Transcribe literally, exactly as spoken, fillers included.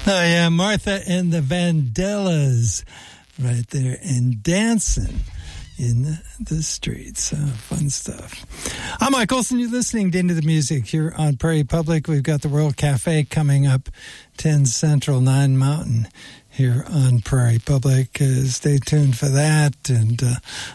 Oh, yeah, Martha and the Vandellas right there and dancing in the streets. Uh, fun stuff. I'm Mike Olson. You're listening to Into the Music here on Prairie Public. We've got the World Cafe coming up ten Central, nine Mountain here on Prairie Public. Uh, stay tuned for that. And uh,